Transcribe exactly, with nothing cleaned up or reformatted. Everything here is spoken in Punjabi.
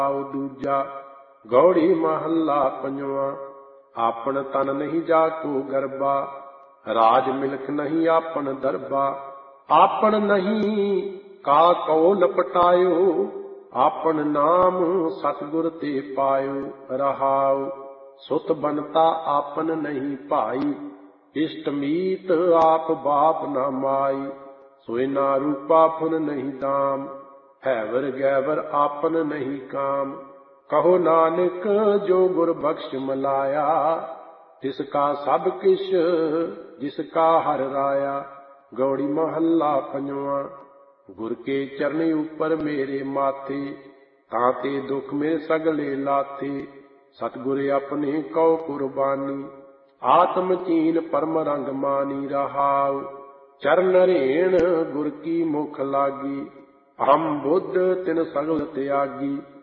ਰਹਾਉ ਦੂਜਾ। ਗੌੜੀ ਮਹੱਲਾ ਪੰਜਵਾਂ। ਆਪਨ ਤਨ ਨਹੀਂ ਜਾ ਕੋ ਗਰਬਾ, ਰਾਜ ਮਿਲਖ ਨਹੀਂ ਆਪਨ ਦਰਬਾ। ਆਪਨ ਨਹੀਂ ਕਾ ਕਉ ਲਪਟਾਇਓ, ਆਪਨ ਨਾਮ ਸਤਿਗੁਰ ਤੇ ਪਾਇਓ। ਰਹਾਉ ਸੁਤ ਬਨਤਾ ਆਪਨ ਨਹੀਂ ਭਾਈ, ਇਸ਼ਟ ਮੀਤ ਆਪ ਬਾਪ ਨਾ ਮਾਈ। ਸੋਇ ਨਾ ਰੂਪਾ ਫੁਨ ਨਹੀਂ ਦਾਮ, ਹੈਵਰ ਗੈਵਰ ਆਪਨ ਨਹੀਂ ਕਾਮ। ਕਹੋ ਨਾਨਕ ਜੋ ਗੁਰ ਬਖਸ਼ ਮਲਾਇਆ, ਤਿਸ ਕਾ ਸਭ ਕਿਛ ਜਿਸ ਕਾ ਹਰਿ ਰਾਇਆ। ਗੌੜੀ ਮਹੱਲਾ ਪੰਜਵਾਂ। ਗੁਰ ਕੇ ਚਰਨੀ ਉਪਰ ਮੇਰੇ ਮਾਥੇ, ਤਾਂ ਤੇ ਦੁਖ ਮੇਰੇ ਸਗਲੇ ਲਾਥੇ। ਸਤਿਗੁਰ ਆਪਣੇ ਕਉ ਕੁਰਬਾਨੀ, ਆਤਮ ਚੀਨ ਪਰਮ ਰੰਗ ਮਾਨੀ। ਰਹਾਉ ਚਰਨ ਰੇਣ ਗੁਰ ਕੀ ਮੁਖ ਲਾਗੀ, ਅਹੰ ਬੁੱਧ ਤਿਨ ਸਗਲ ਤਿਆਗੀ।